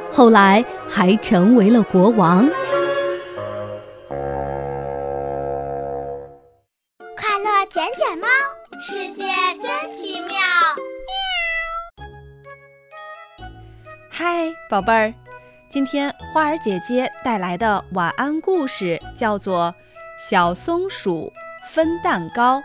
后来还成为了国王。 快乐捡捡猫，世界真奇妙。 嗨，宝贝儿，今天花儿姐姐带来的晚安故事叫做《小松鼠分蛋糕》。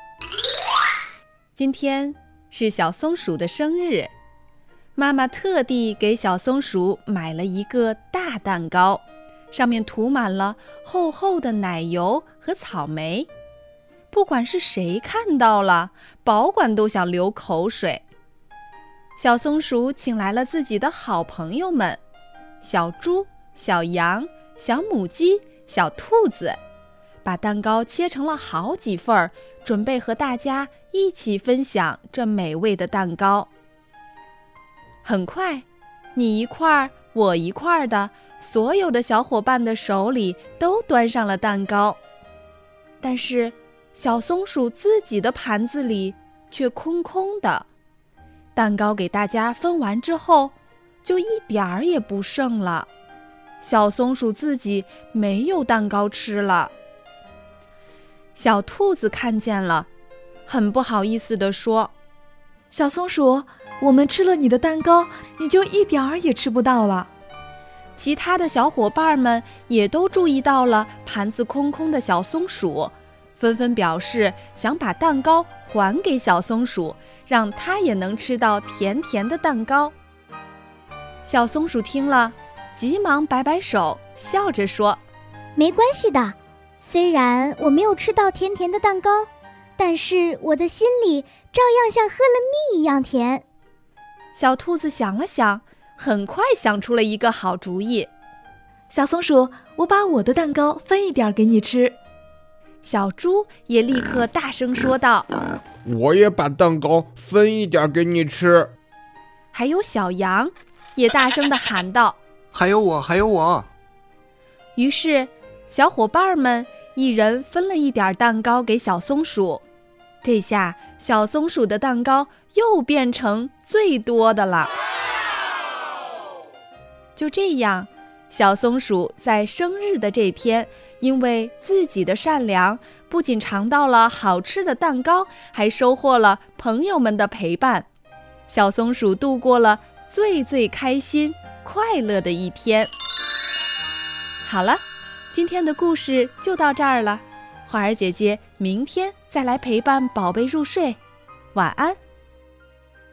今天是小松鼠的生日，妈妈特地给小松鼠买了一个大蛋糕，上面涂满了厚厚的奶油和草莓。不管是谁看到了，保管都想流口水。小松鼠请来了自己的好朋友们，小猪、小羊、小母鸡、小兔子，把蛋糕切成了好几份儿，准备和大家一起分享这美味的蛋糕。很快，你一块儿，我一块儿的，所有的小伙伴的手里都端上了蛋糕。但是，小松鼠自己的盘子里却空空的。蛋糕给大家分完之后，就一点儿也不剩了。小松鼠自己没有蛋糕吃了。小兔子看见了，很不好意思地说：“ 小松鼠，我们吃了你的蛋糕，你就一点儿也吃不到了。” 其他的小伙伴们也都注意到了盘子空空的小松鼠，纷纷表示想把蛋糕还给小松鼠，让它也能吃到甜甜的蛋糕。小松鼠听了，急忙摆摆手，笑着说：“ 没关系的，虽然我没有吃到甜甜的蛋糕，但是我的心里照样像喝了蜜一样甜。” 小兔子想了想，很快想出了一个好主意。 小松鼠，我把我的蛋糕分一点给你吃。 小猪也立刻大声说道：“ 我也把蛋糕分一点给你吃。” 还有小羊也大声地喊道：“ 还有我，还有我。” 于是，小伙伴们一人分了一点蛋糕给小松鼠。这下，小松鼠的蛋糕又变成最多的了。就这样，小松鼠在生日的这天，因为自己的善良，不仅尝到了好吃的蛋糕，还收获了朋友们的陪伴。小松鼠度过了最开心、快乐的一天。好了，今天的故事就到这儿了。花儿姐姐明天再来陪伴宝贝入睡，晚安。